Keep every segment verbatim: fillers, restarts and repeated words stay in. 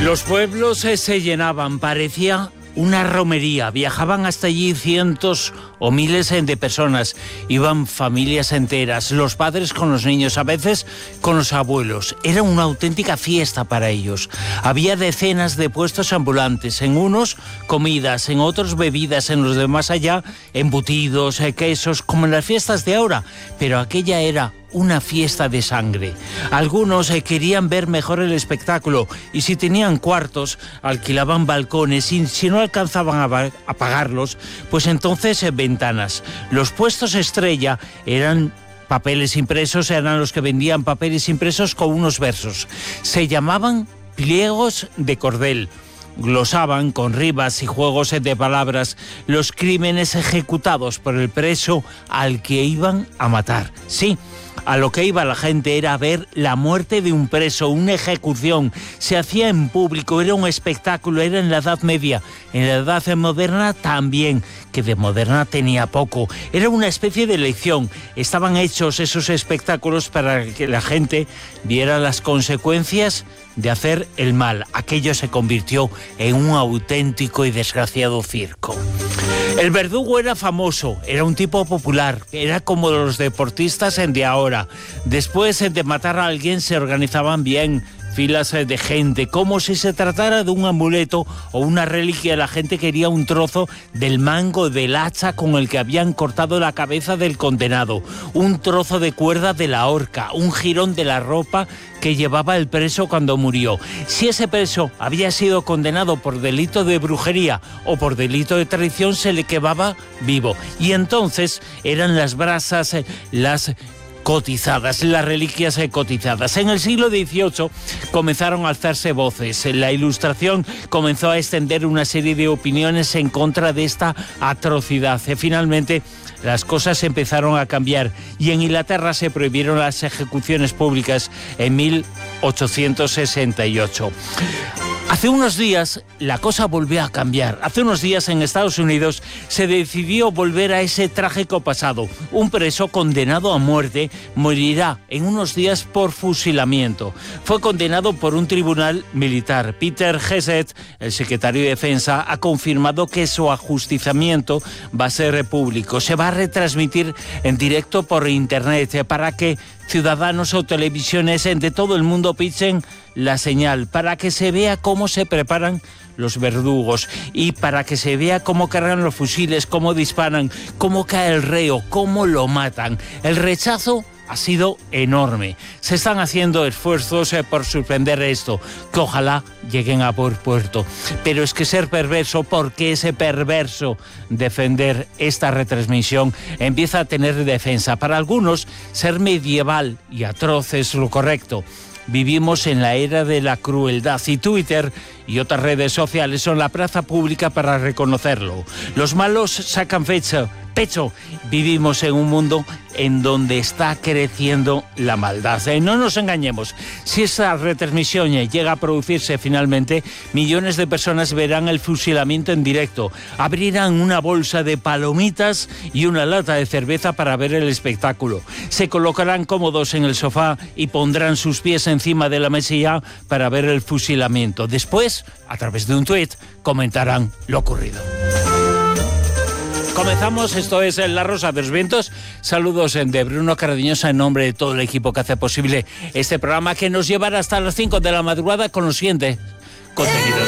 Los pueblos eh, se llenaban, parecía una romería. Viajaban hasta allí cientos o miles de personas. Iban familias enteras, los padres con los niños, a veces con los abuelos. Era una auténtica fiesta para ellos. Había decenas de puestos ambulantes, en unos comidas, en otros bebidas, en los de más allá embutidos, quesos, como en las fiestas de ahora. Pero aquella era una fiesta de sangre. Algunos eh, querían ver mejor el espectáculo y si tenían cuartos, alquilaban balcones y si no alcanzaban a, a pagarlos, pues entonces eh, ventanas. Los puestos estrella eran papeles impresos, eran los que vendían papeles impresos con unos versos. Se llamaban pliegos de cordel. Glosaban con ribas y juegos de palabras los crímenes ejecutados por el preso al que iban a matar. Sí, a lo que iba la gente era ver la muerte de un preso, una ejecución. Se hacía en público, era un espectáculo, era en la Edad Media. En la Edad Moderna también, que de moderna tenía poco. Era una especie de lección. Estaban hechos esos espectáculos para que la gente viera las consecuencias de hacer el mal. Aquello se convirtió en un auténtico y desgraciado circo. El verdugo era famoso, era un tipo popular, era como los deportistas de ahora. Después de matar a alguien se organizaban bien filas de gente, como si se tratara de un amuleto o una reliquia. La gente quería un trozo del mango del hacha con el que habían cortado la cabeza del condenado, un trozo de cuerda de la horca, un jirón de la ropa que llevaba el preso cuando murió. Si ese preso había sido condenado por delito de brujería o por delito de traición, se le quemaba vivo. Y entonces eran las brasas, las cotizadas, las reliquias cotizadas. En el siglo dieciocho comenzaron a alzarse voces. La Ilustración comenzó a extender una serie de opiniones en contra de esta atrocidad. Finalmente, las cosas empezaron a cambiar y en Inglaterra se prohibieron las ejecuciones públicas en mil ochocientos sesenta y ocho. Hace unos días la cosa volvió a cambiar. Hace unos días en Estados Unidos se decidió volver a ese trágico pasado. Un preso condenado a muerte morirá en unos días por fusilamiento. Fue condenado por un tribunal militar. Peter Hegseth, el secretario de Defensa, ha confirmado que su ajusticiamiento va a ser público. Se va a retransmitir en directo por internet para que ciudadanos o televisiones de todo el mundo pichen la señal, para que se vea cómo se preparan los verdugos y para que se vea cómo cargan los fusiles, cómo disparan, cómo cae el reo, cómo lo matan. El rechazo ha sido enorme. Se están haciendo esfuerzos eh, por suspender esto, que ojalá lleguen a buen puerto. Pero es que ser perverso, porque ese perverso defender esta retransmisión empieza a tener defensa. Para algunos, ser medieval y atroz es lo correcto. Vivimos en la era de la crueldad y Twitter y otras redes sociales son la plaza pública para reconocerlo. Los malos sacan fecha, pecho. Vivimos en un mundo en donde está creciendo la maldad. Eh, no nos engañemos. Si esa retransmisión llega a producirse finalmente, millones de personas verán el fusilamiento en directo. Abrirán una bolsa de palomitas y una lata de cerveza para ver el espectáculo. Se colocarán cómodos en el sofá y pondrán sus pies encima de la mesilla para ver el fusilamiento. Después, a través de un tuit, comentarán lo ocurrido. Comenzamos, esto es La Rosa de los Vientos. Saludos de Bruno Cardeñosa en nombre de todo el equipo que hace posible este programa, que nos llevará hasta las cinco de la madrugada con los siguientes contenidos.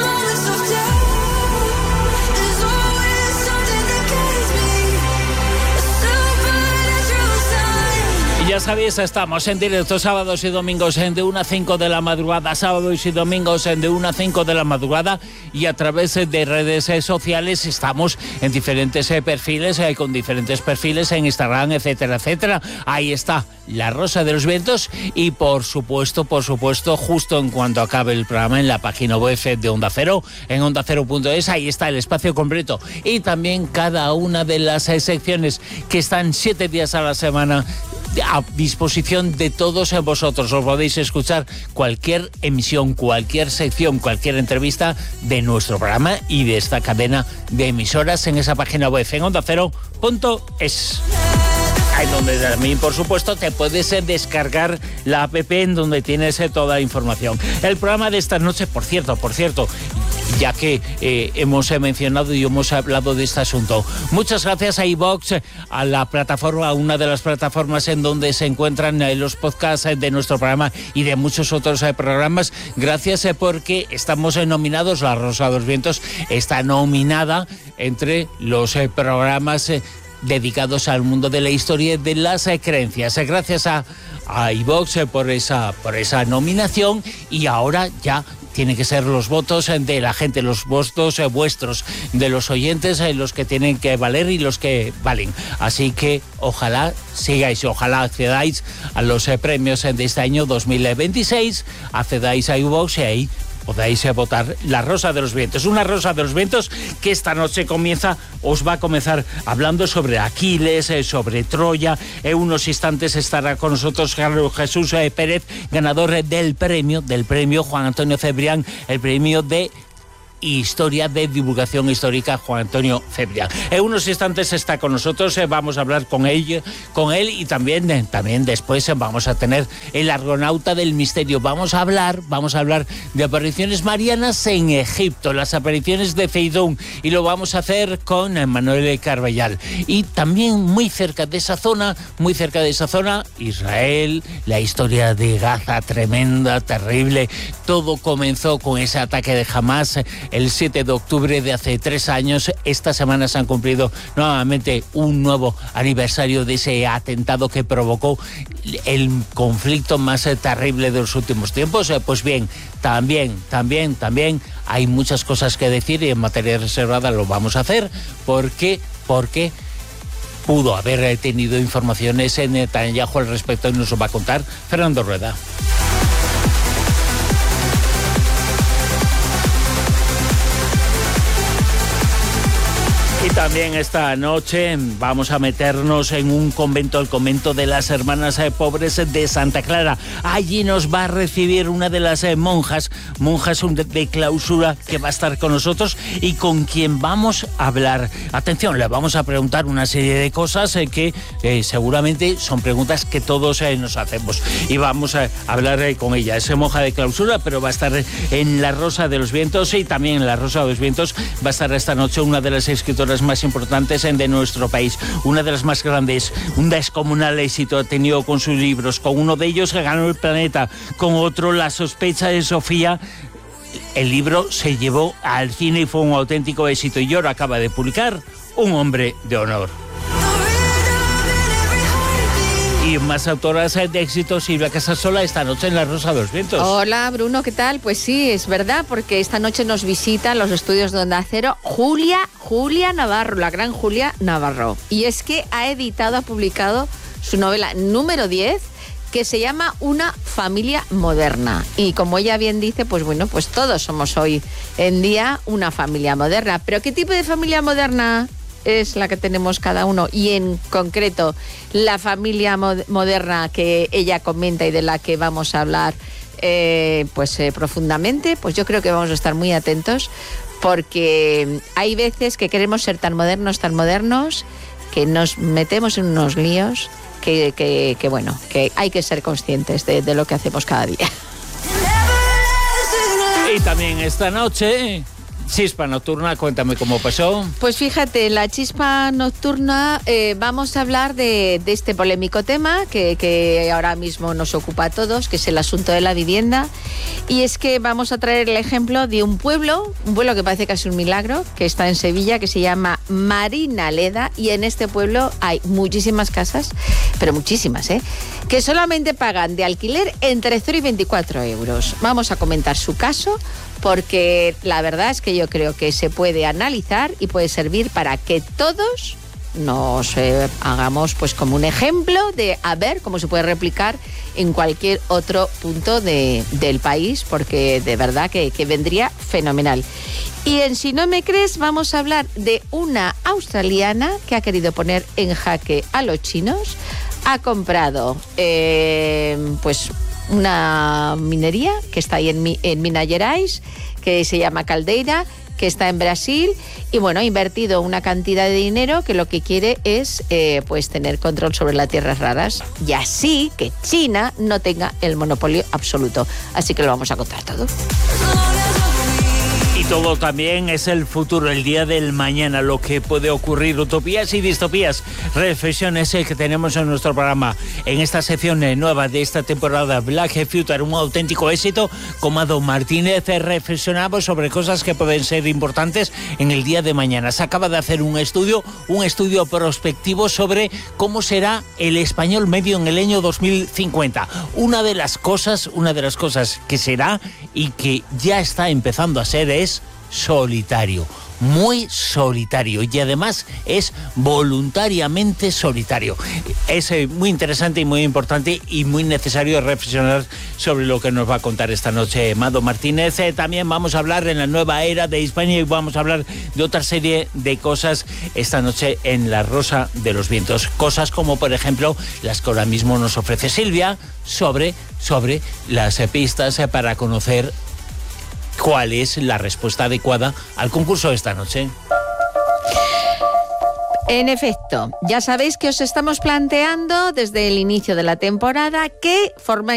Ya sabéis, estamos en directo sábados y domingos en de una a cinco de la madrugada, sábados y domingos en de una a cinco de la madrugada, y a través de redes sociales estamos en diferentes perfiles, con diferentes perfiles en Instagram, etcétera, etcétera. Ahí está La Rosa de los Vientos y por supuesto, por supuesto, justo en cuanto acabe el programa en la página web de Onda Cero, en onda cero punto es, ahí está el espacio completo y también cada una de las secciones que están siete días a la semana a disposición de todos vosotros. Os podéis escuchar cualquier emisión, cualquier sección, cualquier entrevista de nuestro programa y de esta cadena de emisoras en esa página web en onda cero punto es. En donde también, por supuesto, te puedes eh, descargar la app en donde tienes eh, toda la información. El programa de esta noche, por cierto, por cierto, ya que eh, hemos eh, mencionado y hemos hablado de este asunto. Muchas gracias a iVox, a la plataforma, a una de las plataformas en donde se encuentran eh, los podcasts eh, de nuestro programa y de muchos otros eh, programas. Gracias eh, porque estamos eh, nominados, La Rosa de los Vientos está nominada entre los eh, programas eh, dedicados al mundo de la historia y de las eh, creencias. Eh, gracias a, a iVox eh, por, esa, por esa nominación, y ahora ya tienen que ser los votos de la gente, los votos eh, vuestros, de los oyentes, eh, los que tienen que valer y los que valen. Así que ojalá sigáis, ojalá accedáis a los eh, premios eh, de este año dos mil veintiséis, accedáis a iVox y ahí podáis eh, votar La Rosa de los Vientos. Una Rosa de los Vientos que esta noche comienza, os va a comenzar hablando sobre Aquiles, eh, sobre Troya. En unos instantes estará con nosotros Carlos Jesús eh, Pérez, ganador eh, del premio, del premio Juan Antonio Cebrián, el premio de Historia de Divulgación Histórica Juan Antonio Cebrián. En unos instantes está con nosotros, eh, vamos a hablar con él, con él y también, eh, también después eh, vamos a tener el Argonauta del Misterio. Vamos a hablar, vamos a hablar de apariciones marianas en Egipto, las apariciones de Feidún, y lo vamos a hacer con eh, Manuel Carballal. Y también muy cerca de esa zona, muy cerca de esa zona, Israel, la historia de Gaza, tremenda, terrible. Todo comenzó con ese ataque de Hamás el siete de octubre de hace tres años. Esta semana se han cumplido nuevamente un nuevo aniversario de ese atentado que provocó el conflicto más terrible de los últimos tiempos. Pues bien, también, también, también hay muchas cosas que decir, y en materia reservada lo vamos a hacer porque, porque pudo haber tenido informaciones en Netanyahu al respecto, y nos lo va a contar Fernando Rueda. Y también esta noche vamos a meternos en un convento, el convento de las Hermanas Pobres de Santa Clara. Allí nos va a recibir una de las monjas, monjas de clausura, que va a estar con nosotros y con quien vamos a hablar. Atención, le vamos a preguntar una serie de cosas que eh, seguramente son preguntas que todos eh, nos hacemos. Y vamos a hablar eh, con ella. Es monja de clausura, pero va a estar en La Rosa de los Vientos, y también en La Rosa de los Vientos va a estar esta noche una de las escritoras más importantes de nuestro país, una de las más grandes, un descomunal éxito ha tenido con sus libros. Con uno de ellos que ganó el Planeta, con otro La sospecha de Sofía. El libro se llevó al cine y fue un auténtico éxito, y ahora acaba de publicar Un hombre de honor. Y más autoras de éxito, Silvia Casasola, esta noche en La Rosa de los Vientos. Hola, Bruno, ¿qué tal? Pues sí, es verdad, porque esta noche nos visita los estudios de Onda Cero Julia, Julia Navarro, la gran Julia Navarro. Y es que ha editado, ha publicado su novela número diez, que se llama Una familia moderna. Y como ella bien dice, pues bueno, pues todos somos hoy en día una familia moderna. ¿Pero qué tipo de familia moderna es la que tenemos cada uno? Y en concreto, la familia mod- moderna que ella comenta y de la que vamos a hablar eh, pues eh, profundamente, pues yo creo que vamos a estar muy atentos, porque hay veces que queremos ser tan modernos, tan modernos, que nos metemos en unos líos que, que, que bueno, que hay que ser conscientes de, de lo que hacemos cada día. Y también esta noche, Chispa Nocturna, cuéntame cómo pasó. Pues fíjate, la Chispa Nocturna, eh, vamos a hablar de, de este polémico tema que, que ahora mismo nos ocupa a todos, que es el asunto de la vivienda. Y es que vamos a traer el ejemplo de un pueblo, un pueblo que parece casi un milagro, que está en Sevilla, que se llama Marinaleda, y en este pueblo hay muchísimas casas, pero muchísimas, ¿eh?, que solamente pagan de alquiler entre cero y veinticuatro euros. Vamos a comentar su caso, porque la verdad es que yo creo que se puede analizar y puede servir para que todos nos eh, hagamos pues como un ejemplo de a ver cómo se puede replicar en cualquier otro punto de, del país, porque de verdad que, que vendría fenomenal. Y en Si no me crees, vamos a hablar de una australiana que ha querido poner en jaque a los chinos. Ha comprado eh, pues una minería que está ahí en, en Minas Gerais, que se llama Caldeira, que está en Brasil, y bueno, ha invertido una cantidad de dinero que lo que quiere es eh, pues tener control sobre las tierras raras, y así que China no tenga el monopolio absoluto. Así que lo vamos a contar todo. Y todo también es el futuro, el día del mañana, lo que puede ocurrir, utopías y distopías, reflexiones que tenemos en nuestro programa. En esta sección nueva de esta temporada, Black Future, un auténtico éxito, con Mado Martínez reflexionamos sobre cosas que pueden ser importantes en el día de mañana. Se acaba de hacer un estudio, un estudio prospectivo sobre cómo será el español medio en el año dos mil cincuenta. Una de las cosas, una de las cosas que será y que ya está empezando a ser es solitario, muy solitario, y además es voluntariamente solitario. Es eh, muy interesante y muy importante y muy necesario reflexionar sobre lo que nos va a contar esta noche Mado Martínez. Eh, también vamos a hablar en la nueva era de España y vamos a hablar de otra serie de cosas esta noche en La Rosa de los Vientos. Cosas como, por ejemplo, las que ahora mismo nos ofrece Silvia sobre, sobre las eh, pistas eh, para conocer cuál es la respuesta adecuada al concurso de esta noche. En efecto, ya sabéis que os estamos planteando desde el inicio de la temporada qué forma